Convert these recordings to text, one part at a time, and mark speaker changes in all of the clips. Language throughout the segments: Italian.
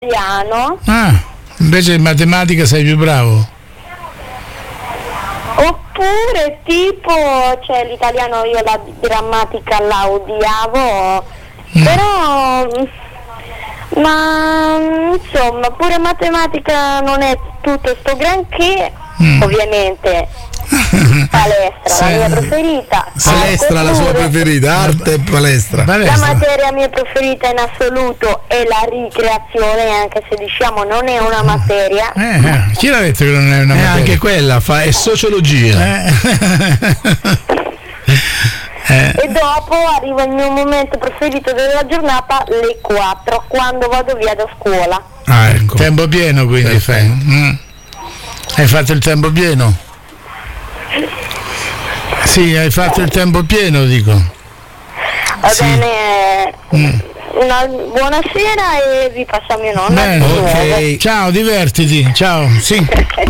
Speaker 1: italiano.
Speaker 2: Invece in matematica sei più bravo.
Speaker 1: Oppure tipo, cioè l'italiano io la grammatica la odiavo, però ma insomma pure matematica non è tutto sto granché, ovviamente. Palestra, la mia preferita.
Speaker 3: Palestra, la sua preferita, arte e palestra.
Speaker 1: La materia mia preferita in assoluto è la ricreazione, anche se diciamo non è una materia.
Speaker 2: Chi l'ha detto che non è una materia?
Speaker 3: Anche quella è sociologia.
Speaker 1: E dopo arriva il mio momento preferito della giornata, le 4, quando vado via da scuola.
Speaker 2: Ecco. Tempo pieno quindi fai. Hai fatto il tempo pieno? Sì, hai fatto il tempo pieno, dico.
Speaker 1: Va bene, una buonasera e vi passo a mio nonno.
Speaker 2: Bene, ok. Ciao, divertiti, ciao. Sì.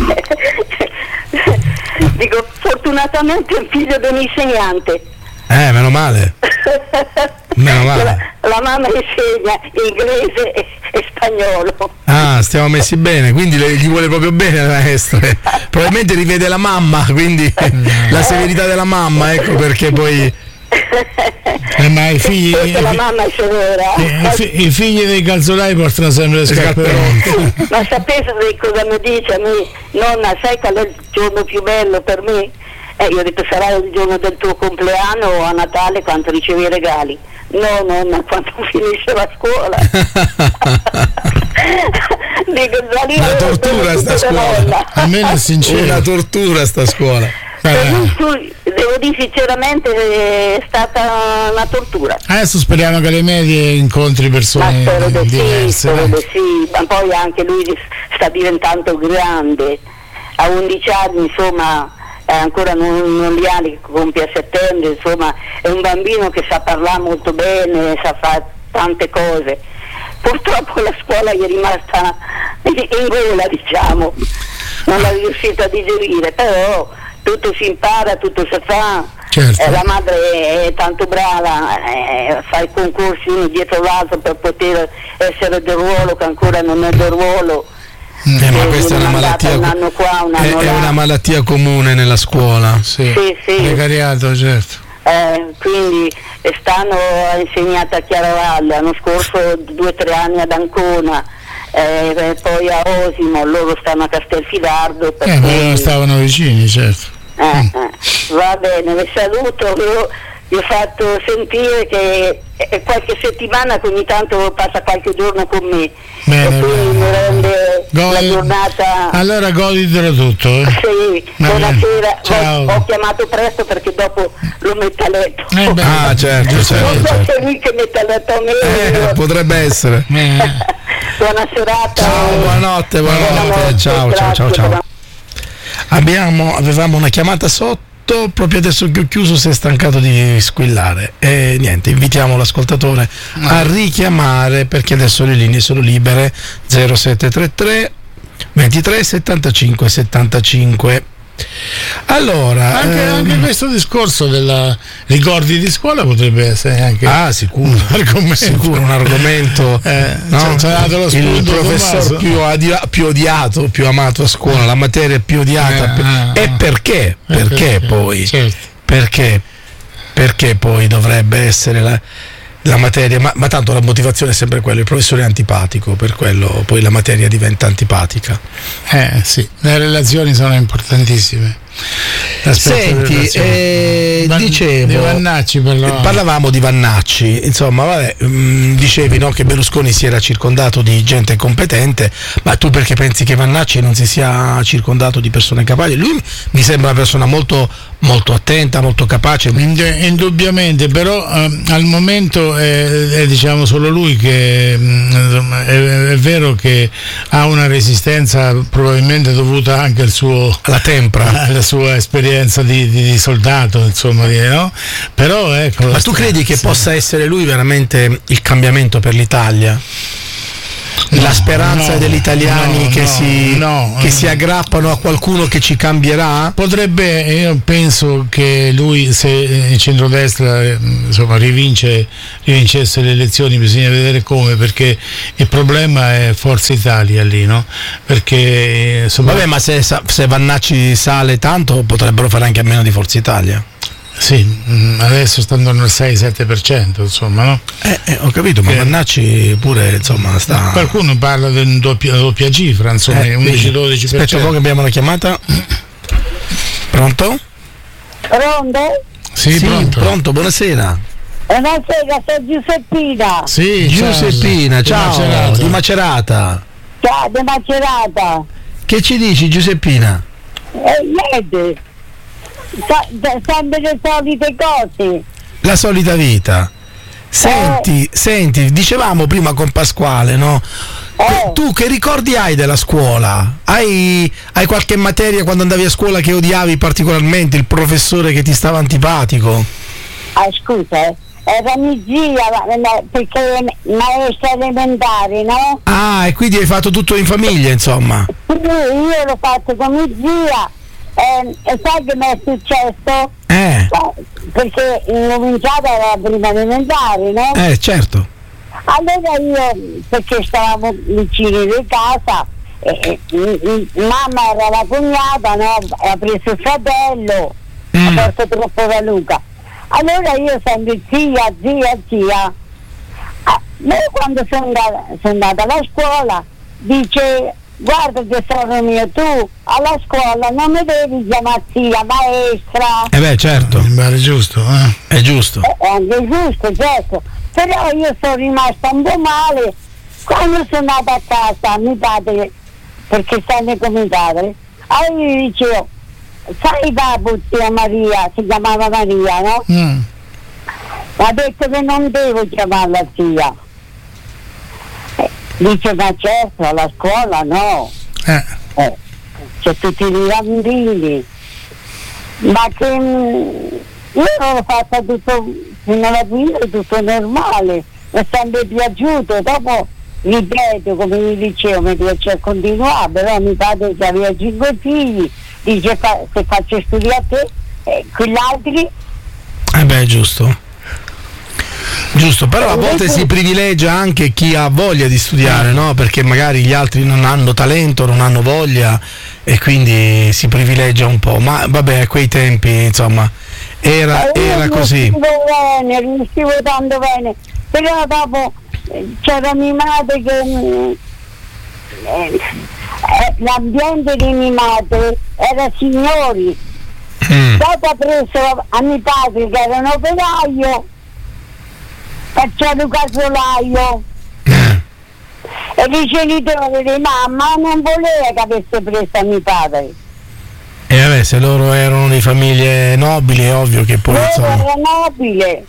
Speaker 1: Dico, fortunatamente è un figlio di un insegnante.
Speaker 3: Meno male. Meno male.
Speaker 1: La mamma insegna inglese e spagnolo.
Speaker 3: Stiamo messi bene, quindi gli vuole proprio bene la maestra. Probabilmente rivede la mamma, quindi la severità della mamma, ecco perché poi.
Speaker 2: Ma i figli.
Speaker 1: La mamma è severa.
Speaker 2: I figli dei calzolai portano sempre le scarpe rotte.
Speaker 1: Ma sapete cosa mi dice a me? Nonna, sai qual è il giorno più bello per me? Io ho detto sarà il giorno del tuo compleanno o a Natale quando ricevi i regali. No, nonna, quando finisce la scuola. Dico,
Speaker 3: una tortura sta scuola.
Speaker 2: Almeno è sincero.
Speaker 3: Una tortura sta scuola.
Speaker 1: Devo dire sinceramente è stata una tortura.
Speaker 2: Adesso speriamo che alle medie incontri persone diverse.
Speaker 1: Spero di sì, ma poi anche lui sta diventando grande. A 11 anni, insomma, ancora non li ha, li compie a settembre, insomma, è un bambino che sa parlare molto bene, sa fare tante cose. Purtroppo la scuola gli è rimasta in gola, diciamo, non l'ha riuscito a digerire, però tutto si impara, tutto si fa.
Speaker 2: Certo.
Speaker 1: La madre è tanto brava, fa i concorsi uno dietro l'altro per poter essere del ruolo che ancora non è del ruolo.
Speaker 3: Ma questa è una malattia,
Speaker 1: un anno qua, un anno
Speaker 3: è una malattia comune nella scuola.
Speaker 2: Sì.
Speaker 3: Precariato, certo.
Speaker 1: Quindi stanno insegnati a Chiaravalle, l'anno scorso 2 o 3 anni ad Ancona, poi a Osimo, loro stanno a Castelfidardo.
Speaker 2: Ma stavano vicini, certo.
Speaker 1: Va bene, vi saluto, io vi ho fatto sentire che qualche settimana che ogni tanto passa qualche giorno con me.
Speaker 2: Bene,
Speaker 1: e quindi mi rende la giornata.
Speaker 2: Allora goditelo tutto.
Speaker 1: Sì, buonasera. Ho chiamato presto perché dopo lo metto a letto.
Speaker 3: Certo.
Speaker 1: Non so se è lui che mette a letto a me.
Speaker 3: Potrebbe essere.
Speaker 1: Buona serata.
Speaker 3: Ciao, buonanotte. Ciao. Avevamo una chiamata sotto. Proprio adesso che ho chiuso si è stancato di squillare e niente, invitiamo l'ascoltatore a richiamare perché adesso le linee sono libere. 0733 23 75 75. Allora
Speaker 2: anche questo discorso della ricordi di scuola potrebbe essere anche
Speaker 3: sicuro un argomento.
Speaker 2: C'è dato lo spunto,
Speaker 3: il professor più odiato, più amato a scuola, la materia più odiata. E perché poi? Certo. Perché poi dovrebbe essere la materia, ma tanto la motivazione è sempre quella, il professore è antipatico, per quello poi la materia diventa antipatica.
Speaker 2: Sì, le relazioni sono importantissime.
Speaker 3: Senti, dicevo,
Speaker 2: Vannacci
Speaker 3: parlavamo di Vannacci, insomma, dicevi che Berlusconi si era circondato di gente competente, ma tu perché pensi che Vannacci non si sia circondato di persone capaci? Lui mi sembra una persona molto, molto attenta, molto capace.
Speaker 2: Indubbiamente, però al momento è diciamo solo lui che è vero che ha una resistenza probabilmente dovuta anche alla tempra, alla sua esperienza di soldato, insomma, no? Però ecco.
Speaker 3: Ma tu credi che possa essere lui veramente il cambiamento per l'Italia? la speranza degli italiani che si aggrappano a qualcuno che ci cambierà?
Speaker 2: Potrebbe, io penso che lui, se il centrodestra insomma rivincesse le elezioni, bisogna vedere come, perché il problema è Forza Italia lì, no? Perché insomma,
Speaker 3: vabbè, ma se Vannacci sale tanto potrebbero fare anche a meno di Forza Italia.
Speaker 2: Sì, adesso stanno al 6-7%, insomma, no?
Speaker 3: Ho capito, ma Vannacci pure, insomma, sta.
Speaker 2: Qualcuno parla di doppia cifra, insomma, 11-12%.
Speaker 3: Aspetta un po' che abbiamo una chiamata. Pronto?
Speaker 1: Pronto?
Speaker 2: Sì,
Speaker 3: pronto, buonasera.
Speaker 1: Buonasera, sono Giuseppina.
Speaker 2: Sì,
Speaker 3: Giuseppina, ciao, di Macerata.
Speaker 1: Ciao, di Macerata.
Speaker 3: Che ci dici, Giuseppina?
Speaker 1: Niente. Sempre le solite cose.
Speaker 3: La solita vita. Senti, dicevamo prima con Pasquale, no? Tu che ricordi hai della scuola? Hai qualche materia quando andavi a scuola che odiavi particolarmente, il professore che ti stava antipatico?
Speaker 1: Scusa, era mia zia, perché è maestra elementare, no?
Speaker 3: Ah, e quindi hai fatto tutto in famiglia, insomma.
Speaker 1: Io l'ho fatto con mia zia. E sai che mi è successo? Perché incominciata la prima elementare, no?
Speaker 3: Certo.
Speaker 1: Allora io, perché stavamo vicini di casa, mamma era la cognata, no? Ha preso il fratello, ha portato troppo da Luca. Allora io sempre zia. Noi quando sono andata alla scuola, dice: guarda tesoro mio, tu alla scuola non mi devi chiamare zia, maestra.
Speaker 3: Certo.
Speaker 2: È giusto,
Speaker 3: È giusto.
Speaker 1: È anche giusto, certo. Però io sono rimasta un po' male quando sono andata a casa a mio padre, perché stanno con mio padre. Allora io dicevo: sai papo, zia Maria, si chiamava Maria, no? Ha detto che non devo chiamarla zia. Dice: ma certo, alla scuola no. C'è tutti i bambini. Ma che io l'ho fatta tutto fino alla fine, tutto normale, mi è sempre piaciuto. Dopo, ripeto, come vi dicevo, mi piace continuare, però mio padre che aveva 5 figli dice: se faccio studiare a te, quell'altri.
Speaker 3: Giusto, però a volte si privilegia anche chi ha voglia di studiare, no? Perché magari gli altri non hanno talento, non hanno voglia e quindi si privilegia un po'. Ma vabbè, a quei tempi, insomma, era così.
Speaker 1: Riuscivo tanto bene, però dopo c'era mia madre che l'ambiente di mia madre era signori. Dopo ha preso a mio padre che era un operaio, facciamo casolaio, e i genitori di mamma non voleva che avesse preso a mio padre.
Speaker 3: E vabbè, se loro erano di famiglie nobili è ovvio che poi
Speaker 1: era nobile.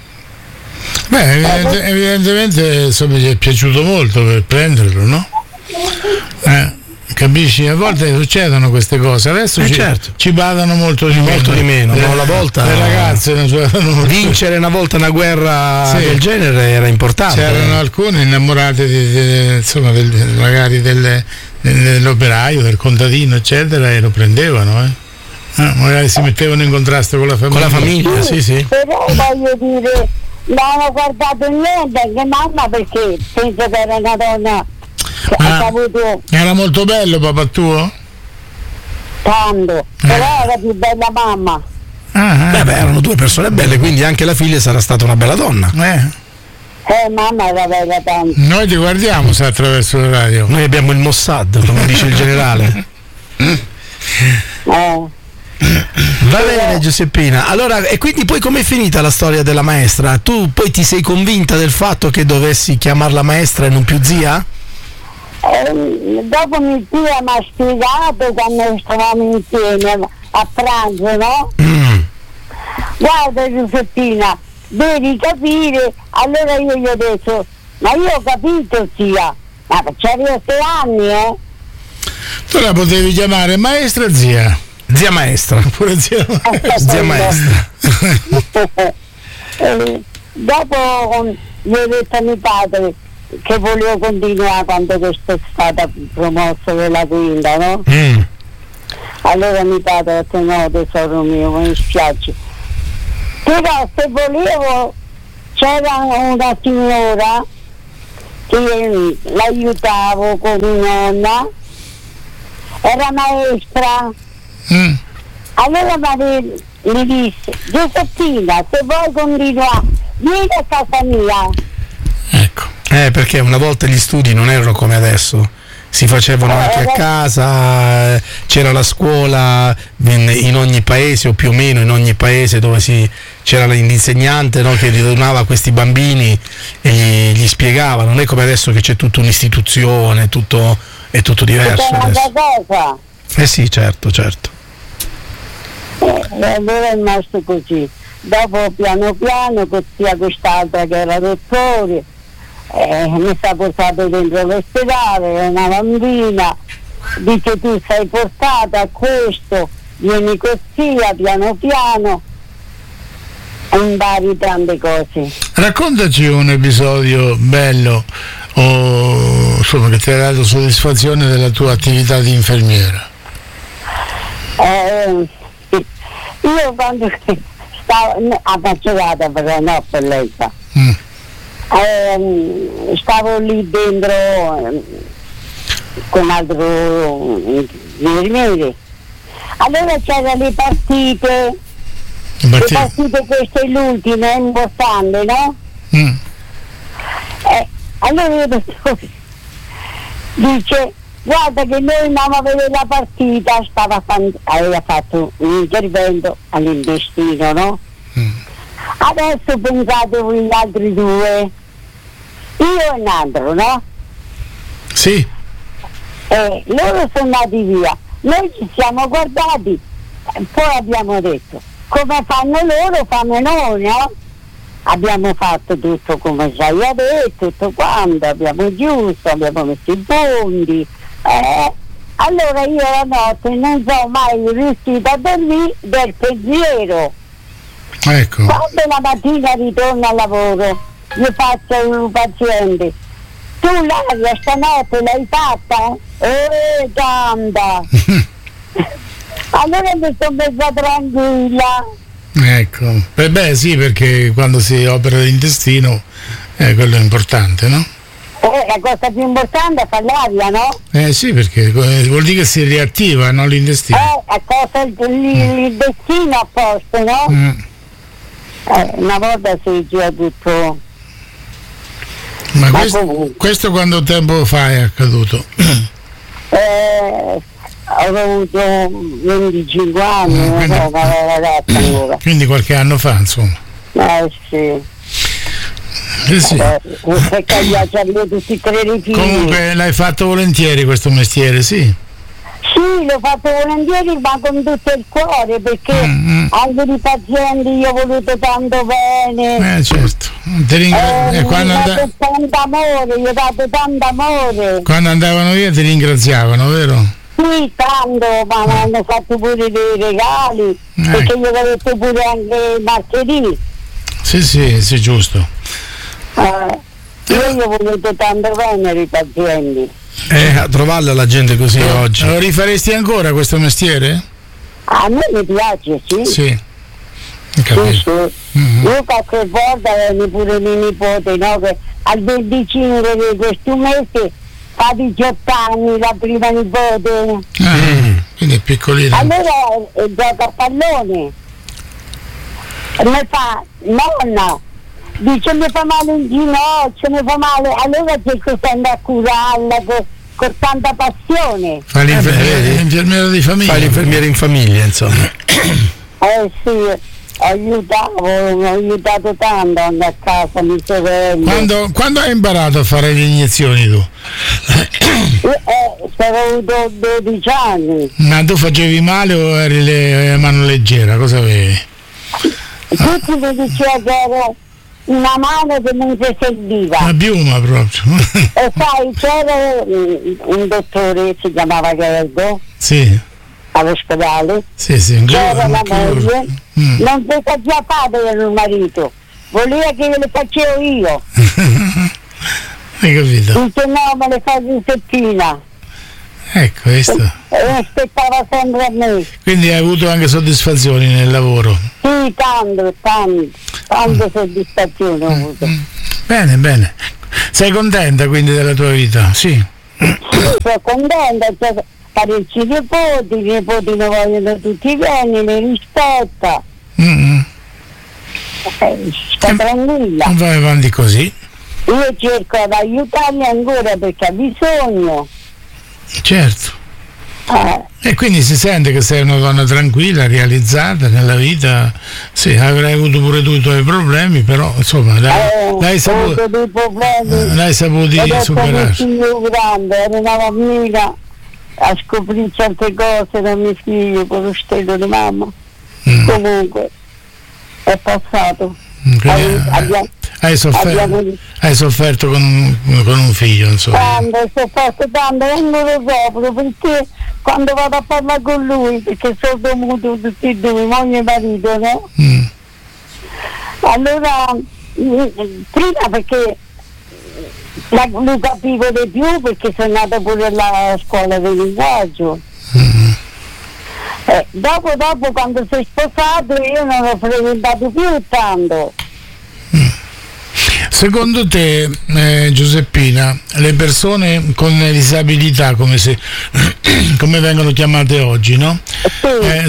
Speaker 2: Evidentemente insomma gli è piaciuto molto per prenderlo, no? Capisci? A volte succedono queste cose, adesso ci badano molto di
Speaker 3: meno. No, una volta
Speaker 2: le ragazze
Speaker 3: vincere una volta una guerra del genere era importante.
Speaker 2: C'erano alcune innamorate magari dell'operaio, del contadino, eccetera, e lo prendevano, magari si mettevano in contrasto con la famiglia.
Speaker 3: Con la famiglia, sì.
Speaker 1: Però voglio dire, non ho guardato niente anche mamma, perché penso che era una donna.
Speaker 2: Era molto bello papà tuo?
Speaker 1: Tanto, però era più bella mamma.
Speaker 3: Erano due persone belle, quindi anche la figlia sarà stata una bella donna.
Speaker 1: Mamma era bella tanto.
Speaker 2: Noi ti guardiamo se attraverso la radio.
Speaker 3: Noi abbiamo il Mossad, come dice il generale. Va bene Giuseppina, allora, e quindi poi com'è finita la storia della maestra? Tu poi ti sei convinta del fatto che dovessi chiamarla maestra e non più zia?
Speaker 1: Dopo mia zia mi ha spiegato, quando stavamo insieme a pranzo, no? Guarda Giuseppina, devi capire. Allora io gli ho detto: ma io ho capito zia, ma c'erano 6 anni,
Speaker 2: Tu la potevi chiamare maestra o zia?
Speaker 3: Zia maestra.
Speaker 2: Pure zia
Speaker 3: maestra.
Speaker 1: Dopo gli ho detto a mio padre: che volevo continuare quando questa è stata promossa della quinta, no? Allora mi padre ha detto no tesoro mio, mi dispiace. Però se volevo, c'era una signora che l'aiutavo con mia nonna, era maestra. Allora mi disse, Giuseppina, se vuoi continuare, vieni a casa mia.
Speaker 3: Ecco. Perché una volta gli studi non erano come adesso, si facevano anche a casa, c'era la scuola in ogni paese o più o meno in ogni paese dove c'era l'insegnante, no, che ritornava a questi bambini e gli spiegava, non è come adesso che c'è tutta un'istituzione, è tutto diverso adesso.
Speaker 1: Cosa?
Speaker 3: Sì, certo.
Speaker 1: Allora è rimasto così. Dopo piano piano sia quest'altra che era dottore, mi sta portato dentro l'ospedale, è una bambina, dice tu sei portata a questo, vieni così, piano piano, impari tante cose.
Speaker 2: Raccontaci un episodio bello o insomma che ti ha dato soddisfazione della tua attività di infermiera.
Speaker 1: Io quando stavo appassionata però no per lei stavo lì dentro con altro infermiere, allora c'erano le partite questa è l'ultima, è importante, no? Allora il dottore dice guarda che noi andiamo a vedere la partita, aveva fatto un intervento all'intestino, no? Adesso pensate voi gli altri due, io e un altro, no?
Speaker 2: Sì.
Speaker 1: Loro sono andati via, noi ci siamo guardati, poi abbiamo detto come fanno loro, fanno noi, no? Abbiamo fatto tutto come già io ho detto, tutto quanto, abbiamo chiuso, abbiamo messo i punti. Allora io la notte non sono mai riuscita a dormire del pensiero.
Speaker 2: Ecco.
Speaker 1: Quando la mattina ritorno al lavoro, gli faccio un paziente, tu l'aria stanotte l'hai fatta? Tanta! Allora mi sono messa tranquilla.
Speaker 2: Ecco. Beh sì, perché quando si opera l'intestino quello è importante, no?
Speaker 1: La cosa più importante è fare l'aria, no?
Speaker 2: Sì, perché vuol dire che si riattiva, no, l'intestino.
Speaker 1: L'intestino a posto, no? Una volta si gira tutto.
Speaker 2: Ma questo quanto tempo fa è accaduto?
Speaker 1: Ho avuto 25 anni,
Speaker 2: quindi qualche anno fa, insomma.
Speaker 1: Sì.
Speaker 2: Sì. Comunque l'hai fatto volentieri questo mestiere, sì?
Speaker 1: Sì, l'ho fatto volentieri, ma con tutto il cuore, perché anche i pazienti io ho voluto tanto bene.
Speaker 2: Certo.
Speaker 1: Tanto amore, gli ho dato tanto amore.
Speaker 2: Quando andavano via ti ringraziavano, vero?
Speaker 1: Sì, tanto, ma mi hanno fatto pure dei regali, perché gli ho detto pure anche martedì.
Speaker 2: Sì, giusto.
Speaker 1: Io ho voluto tanto bene i pazienti.
Speaker 3: A trovarla la gente così oggi.
Speaker 2: Lo rifaresti ancora questo mestiere?
Speaker 1: A me mi piace, sì.
Speaker 2: Sì.
Speaker 1: Io qualche volta pure mio nipote, no, che al 25 di questo mese fa 18 anni la prima nipote.
Speaker 2: Quindi è piccolina.
Speaker 1: Allora gioca a pallone e mi fa nonna, dice mi fa male in ginocchio, mi fa male, allora cerco sempre a curarla con tanta passione.
Speaker 2: Fa l'infermiera di famiglia.
Speaker 3: Fa l'infermiera in famiglia, insomma.
Speaker 1: Sì, ho aiutato tanto anche a casa, mia sorella.
Speaker 2: Quando hai imparato a fare le iniezioni tu?
Speaker 1: Ho avuto 12 anni.
Speaker 2: Ma tu facevi male o eri a mano leggera? Cosa avevi?
Speaker 1: Tutti mi dicevano che ero una mano che non si serviva.
Speaker 2: Una piuma proprio.
Speaker 1: E sai, c'era un dottore, si chiamava Gergo.
Speaker 2: Sì.
Speaker 1: All'ospedale.
Speaker 2: Sì,
Speaker 1: c'era la moglie. Non si faceva fare del marito. Voleva che le facevo io.
Speaker 2: Hai capito?
Speaker 1: Dice no, me le fa Giuseppina.
Speaker 2: Ecco, questo.
Speaker 1: E aspettava sempre a me.
Speaker 2: Quindi hai avuto anche soddisfazioni nel lavoro?
Speaker 1: Sì, tante soddisfazioni ho avuto.
Speaker 2: Bene. Sei contenta quindi della tua vita? Sì.
Speaker 1: Sono contenta, c'è parecchi nipoti, i nipoti ne vogliono tutti bene, li rispetta. Sta tranquilla.
Speaker 2: Vai avanti così.
Speaker 1: Io cerco di aiutarli ancora perché ha bisogno.
Speaker 2: Certo. E quindi si sente che sei una donna tranquilla, realizzata nella vita. Sì, avrai avuto pure tu i tuoi problemi, però insomma l'hai saputo superare.
Speaker 1: Figlio grande, ero una bambina a scoprire certe cose da mio figlio con lo stelo di mamma. Comunque è passato. Hai sofferto con un figlio, insomma. Ho sofferto tanto, non lo so, perché quando vado a parlare con lui, perché sono dovuto tutti e due, moglie e marito, no? Allora, prima perché lo capivo di più, perché sono andata pure alla scuola del linguaggio. Dopo quando sei sposato io non ho frequentato più tanto.
Speaker 2: Secondo te, Giuseppina, le persone con disabilità, come vengono chiamate oggi, no?
Speaker 1: Sì.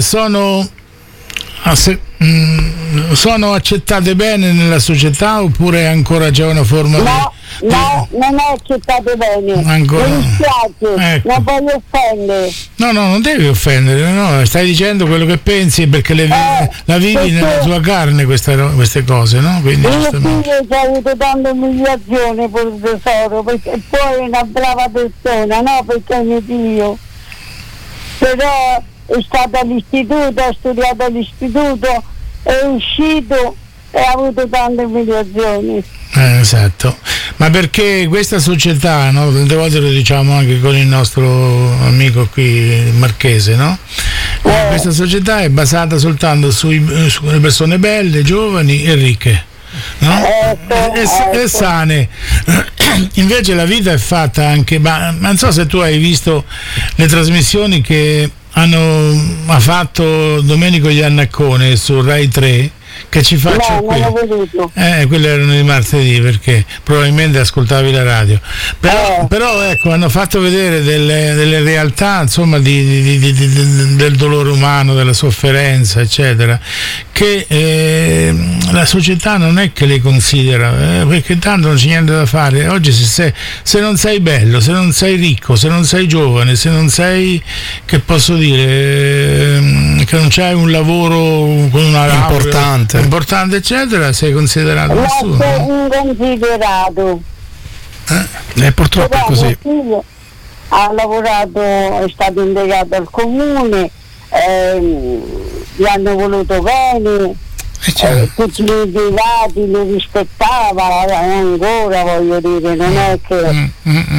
Speaker 2: Sono accettate bene nella società oppure ancora c'è una forma
Speaker 1: No, non è accettate bene.
Speaker 2: Ancora.
Speaker 1: Mi dispiace,
Speaker 2: Ecco.
Speaker 1: non voglio offendere.
Speaker 2: No, non devi offendere, no, stai dicendo quello che pensi perché la vivi nella tua carne queste cose, no? Quindi
Speaker 1: Io figlio ho avuto tante umiliazioni per il tesoro, perché poi è una brava persona, no? Perché è mio figlio. Però è stato all'istituto, ha studiato all'istituto, è uscito e ha avuto tante umiliazioni.
Speaker 2: Esatto, ma perché questa società, no? Tante volte lo diciamo anche con il nostro amico qui marchese, no? Questa società è basata soltanto sulle persone belle, giovani e ricche, no? E sane. Invece la vita è fatta anche, ma non so se tu hai visto le trasmissioni che ha fatto Domenico Iannaccone su Rai 3, che ci faccia qui. Quelle erano di martedì, perché probabilmente ascoltavi la radio, però ecco, hanno fatto vedere delle realtà, insomma, del dolore umano, della sofferenza, eccetera, che la società non è che le considera, perché tanto non c'è niente da fare. Oggi se non sei bello, se non sei ricco, se non sei giovane, se non sei, che posso dire, che non c'hai un lavoro con una laurea importante, eccetera, sei considerato nessuno.
Speaker 1: Sei inconsiderato.
Speaker 3: Purtroppo è così.
Speaker 1: Ha lavorato, è stato impiegato al comune, gli hanno voluto bene, tutti gli impiegati li rispettava ancora, voglio dire, non è che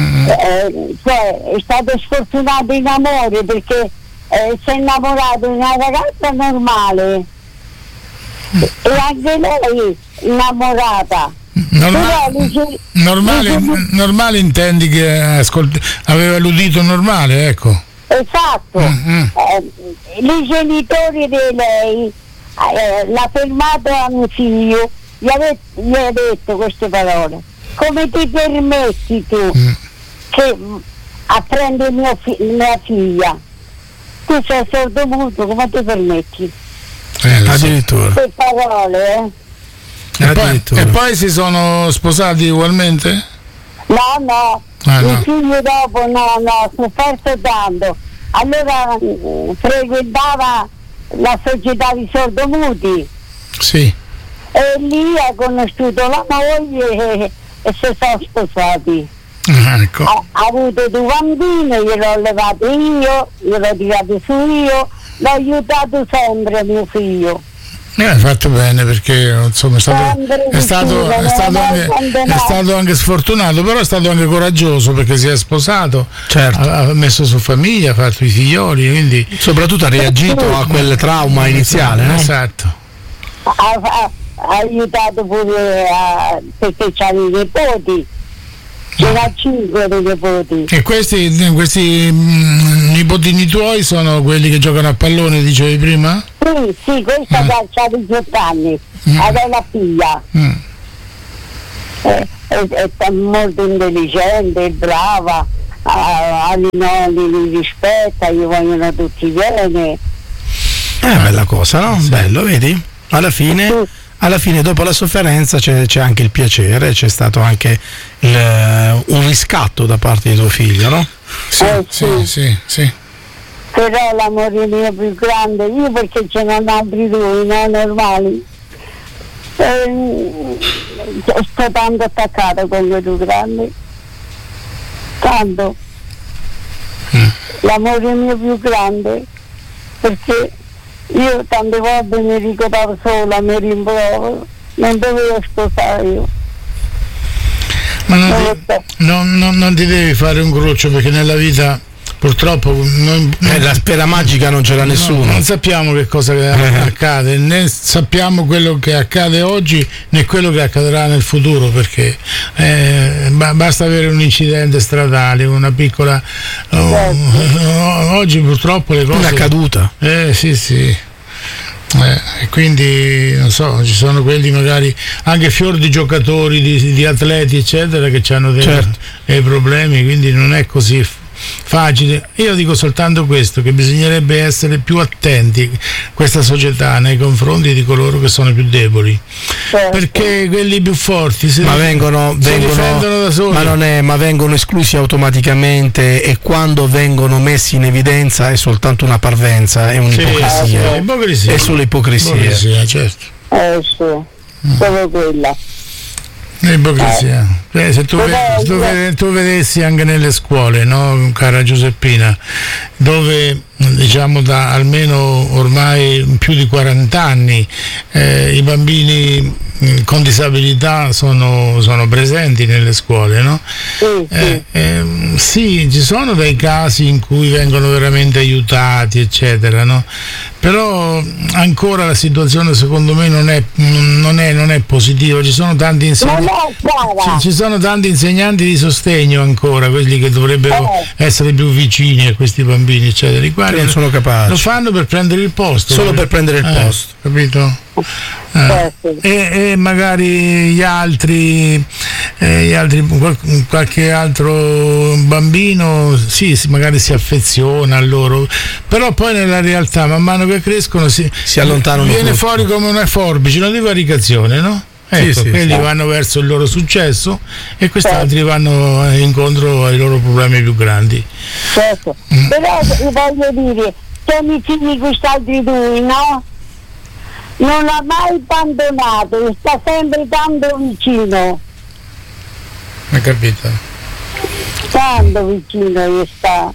Speaker 1: è stato sfortunato in amore, perché si è innamorato di una ragazza normale e anche lei innamorata.
Speaker 2: Normale intendi che aveva l'udito normale, ecco.
Speaker 1: Esatto. I genitori di lei l'ha fermato a mio figlio, gli ha detto queste parole: come ti permetti tu a prendere mia figlia? Tu sei sordomuto, come ti permetti?
Speaker 2: Addirittura.
Speaker 1: Che parole,
Speaker 2: E poi si sono sposati ugualmente?
Speaker 1: No. Il figlio dopo ha sofferto tanto. Allora frequentava la società di sordomuti.
Speaker 2: Sì.
Speaker 1: E lì ha conosciuto la moglie e si sono sposati.
Speaker 2: Ecco.
Speaker 1: Ha avuto 2 bambini, gliel'ho allevato io, gliel'ho tirato su io, l'ho aiutato sempre mio figlio.
Speaker 2: Hai fatto bene, perché insomma è stato anche sfortunato, però è stato anche coraggioso, perché si è sposato, certo. Ha messo su famiglia, ha fatto i figlioli, quindi
Speaker 3: soprattutto ha reagito a quel trauma iniziale, no?
Speaker 2: Esatto.
Speaker 1: Ha aiutato pure perché c'ha i nipoti. Ce n'ha 5 dei nipoti.
Speaker 2: E questi nipotini tuoi sono quelli che giocano a pallone, dicevi prima?
Speaker 1: Sì, questa ha 18 anni, è la figlia. È molto intelligente, brava, li rispetta, gli vogliono tutti bene.
Speaker 3: È una bella cosa, no? Sì. Bello, vedi? Alla fine dopo la sofferenza c'è anche il piacere, c'è stato anche un riscatto da parte di tuo figlio, no?
Speaker 2: Sì.
Speaker 1: Però l'amore mio più grande, io perché ce n'ho altri due, no, normali, sto tanto attaccata con quei due grandi, tanto. L'amore mio più grande, perché io tante volte mi ricordavo sola, mi rimproveravo, non dovevo sposare io.
Speaker 2: Ma non ti devi fare un cruccio, perché nella vita purtroppo
Speaker 3: la spera magica non ce l'ha nessuno.
Speaker 2: Non sappiamo che cosa accade, né sappiamo quello che accade oggi né quello che accadrà nel futuro, perché basta avere un incidente stradale, una piccola oggi purtroppo le cose,
Speaker 3: una caduta,
Speaker 2: sì. E quindi non so, ci sono quelli magari anche fior di giocatori, di atleti eccetera, che hanno dei problemi, quindi non è così facile. Io dico soltanto questo, che bisognerebbe essere più attenti, questa società, nei confronti di coloro che sono più deboli, perché quelli più forti si difendono da soli,
Speaker 3: ma vengono esclusi automaticamente, e quando vengono messi in evidenza è soltanto una parvenza, è un'ipocrisia, è solo ipocrisia,
Speaker 2: certo.
Speaker 1: Solo quella.
Speaker 2: L'ipocrisia. Se tu vedessi anche nelle scuole, no, cara Giuseppina, dove diciamo da almeno ormai più di 40 anni i bambini con disabilità sono presenti nelle scuole, no? Sì, ci sono dei casi in cui vengono veramente aiutati eccetera, no? Però ancora la situazione secondo me non è positiva. Ci sono tanti insegnanti di sostegno ancora, quelli che dovrebbero essere più vicini a questi bambini eccetera, i quali
Speaker 3: non sono capaci,
Speaker 2: lo fanno per prendere il posto,
Speaker 3: solo per prendere il posto,
Speaker 2: capito? E magari gli altri qualche altro bambino magari si affeziona a loro, però poi nella realtà man mano che crescono si allontanano, viene fuori come una forbice, una divaricazione, no? Quelli vanno verso il loro successo e questi altri vanno incontro ai loro problemi più grandi.
Speaker 1: Però voglio dire, che mi figli quest'altri due, no? Non ha mai abbandonato, sta sempre tanto vicino.
Speaker 2: Hai capito?
Speaker 1: Tanto vicino gli sta.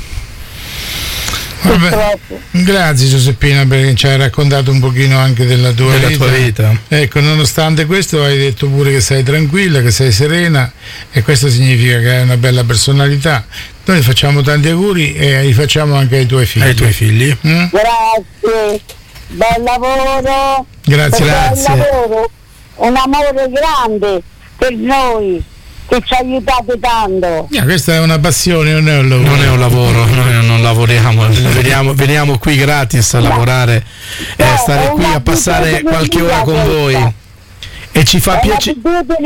Speaker 2: Vabbè, grazie Giuseppina, perché ci hai raccontato un pochino anche della tua vita. Ecco, nonostante questo hai detto pure che sei tranquilla, che sei serena, e questo significa che hai una bella personalità. Noi facciamo tanti auguri e li facciamo anche ai tuoi figli.
Speaker 1: Grazie, bel lavoro.
Speaker 2: Grazie.
Speaker 1: Lavoro. Un amore grande per noi, che ci aiutate tanto.
Speaker 2: Questa è una passione, non è un lavoro.
Speaker 3: Non è un lavoro, noi non lavoriamo, veniamo qui gratis a lavorare e a stare qui a passare qualche ora con voi. E ci fa piacere.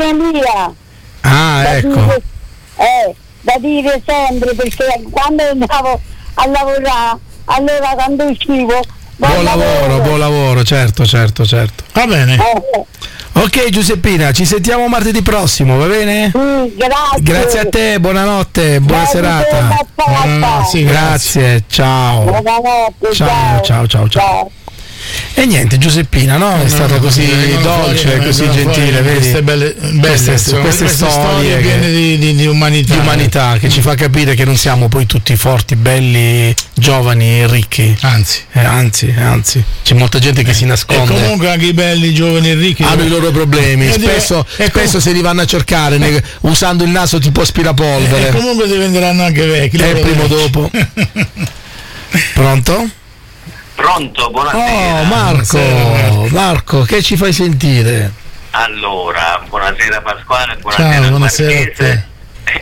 Speaker 3: Ecco.
Speaker 1: Da dire sempre, perché quando andavo a lavorare, allora quando uscivo.
Speaker 3: Buon lavoro, certo.
Speaker 2: Va bene.
Speaker 3: Ok Giuseppina, ci sentiamo martedì prossimo, va bene?
Speaker 1: Grazie.
Speaker 3: Grazie a te, buonanotte, buona serata. Grazie, ciao.
Speaker 1: Buonanotte,
Speaker 3: ciao. E niente, Giuseppina, no? È stata così dolce, così gentile, vedi? Queste storie
Speaker 2: piene di umanità.
Speaker 3: Che ci fa capire che non siamo poi tutti forti, belli, giovani e ricchi. Anzi, c'è molta gente che si nasconde.
Speaker 2: E comunque anche i belli, giovani e ricchi
Speaker 3: hanno i loro problemi. Spesso se li vanno a cercare usando il naso tipo aspirapolvere.
Speaker 2: E comunque diventeranno anche vecchi.
Speaker 3: Prima o dopo. Pronto?
Speaker 4: Pronto, buonasera.
Speaker 3: Marco, che ci fai sentire?
Speaker 4: Allora, buonasera Pasquale,
Speaker 2: buonasera
Speaker 4: Marchese.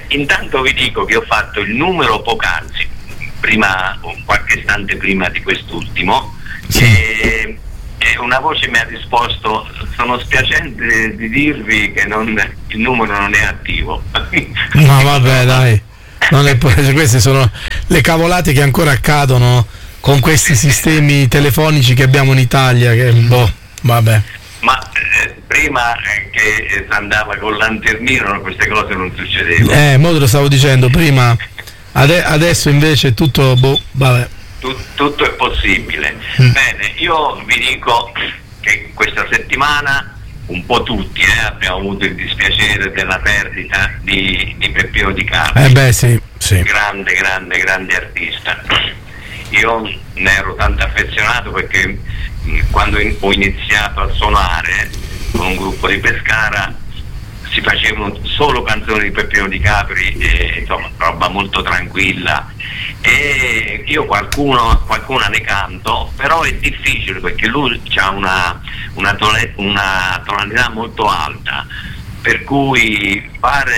Speaker 4: Intanto vi dico che ho fatto il numero poc'anzi, prima, qualche istante prima di quest'ultimo, e una voce mi ha risposto: sono spiacente di dirvi che il numero non è attivo.
Speaker 3: No, vabbè, dai, queste sono le cavolate che ancora accadono con questi sistemi telefonici che abbiamo in Italia, che vabbè.
Speaker 4: Ma prima che si andava con lanternino queste cose non succedevano.
Speaker 3: Mo te lo stavo dicendo prima, adesso invece tutto, vabbè.
Speaker 4: Tutto è possibile. Bene, io vi dico che questa settimana un po' tutti abbiamo avuto il dispiacere della perdita di Peppino Di Capri.
Speaker 3: Sì.
Speaker 4: Grande artista. Io ne ero tanto affezionato perché quando ho iniziato a suonare con un gruppo di Pescara si facevano solo canzoni di Peppino Di Capri, insomma roba molto tranquilla, e io qualcuna ne canto, però è difficile perché lui ha una tonalità molto alta, per cui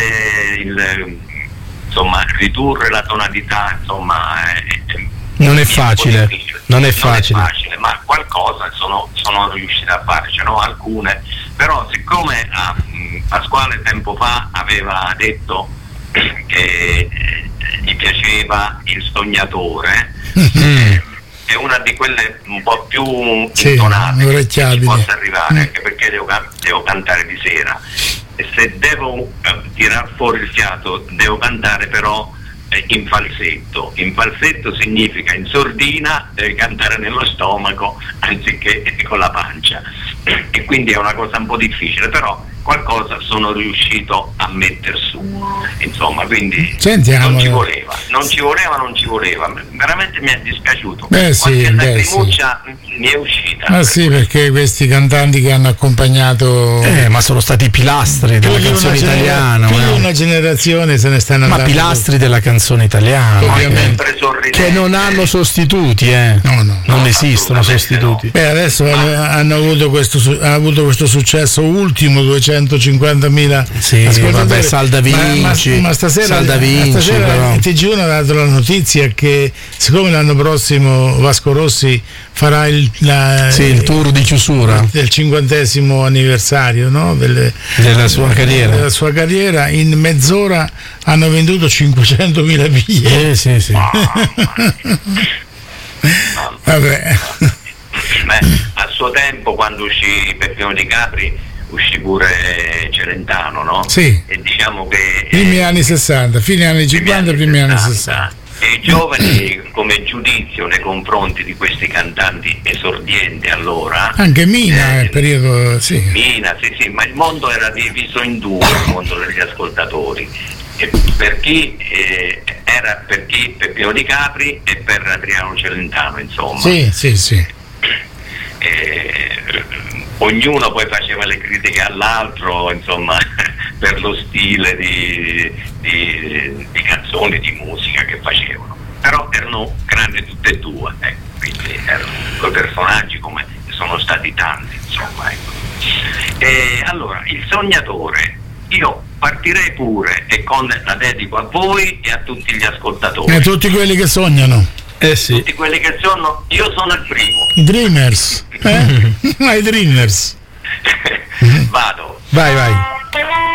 Speaker 4: ridurre la tonalità
Speaker 3: non è facile,
Speaker 4: ma qualcosa sono riuscito a fare, ce n'ho alcune, però siccome Pasquale tempo fa aveva detto che gli piaceva Il Sognatore, è una di quelle un po' più intonate che ci possa arrivare, anche perché devo cantare di sera, e se devo tirar fuori il fiato devo cantare però in falsetto. In falsetto significa in sordina, devi cantare nello stomaco anziché con la pancia, e quindi è una cosa un po' difficile, però qualcosa sono riuscito a metter su, insomma, quindi
Speaker 2: sentiamo,
Speaker 4: non ci voleva, veramente mi è dispiaciuto. Qualche lacrimuccia mi è uscita.
Speaker 2: Sì, perché questi cantanti che hanno accompagnato
Speaker 3: ma sono stati pilastri della canzone italiana,
Speaker 2: una generazione se ne stanno andando.
Speaker 3: Ma pilastri della canzone italiana, che non hanno sostituti, non esistono sostituti.
Speaker 2: Adesso hanno avuto questo successo ultimo, 250.000 ascoltatori.
Speaker 3: Salda Vinci,
Speaker 2: ma stasera
Speaker 3: però.
Speaker 2: il TG1 ha dato la notizia che siccome l'anno prossimo Vasco Rossi farà il
Speaker 3: tour di chiusura
Speaker 2: del 50° anniversario, no?
Speaker 3: della sua
Speaker 2: carriera, in mezz'ora hanno venduto 500.000 biglietti.
Speaker 3: Sì.
Speaker 2: Vabbè.
Speaker 4: A suo tempo, quando uscì Peppino Di Capri, uscì pure Celentano, no?
Speaker 2: Sì.
Speaker 4: E diciamo che
Speaker 2: primi anni 60, fine anni 50, primi anni 60.
Speaker 4: E i giovani, come giudizio nei confronti di questi cantanti esordienti allora,
Speaker 2: anche Mina è periodo, sì.
Speaker 4: Mina, sì, ma il mondo era diviso in due, il mondo degli ascoltatori, e per chi era per chi Peppino Di Capri e per Adriano Celentano, insomma.
Speaker 2: Sì.
Speaker 4: Ognuno poi faceva le critiche all'altro, insomma, per lo stile di canzoni, di musica che facevano, però erano grandi tutte e due, quindi erano quei personaggi come sono stati tanti, insomma, ecco. E allora, Il Sognatore, io partirei pure e con la dedico a voi e a tutti gli ascoltatori.
Speaker 2: E a tutti quelli che sognano.
Speaker 3: Sì.
Speaker 4: Tutti quelli che sono, io sono il primo.
Speaker 2: I Dreamers. I Dreamers.
Speaker 4: Vado.
Speaker 3: Vai.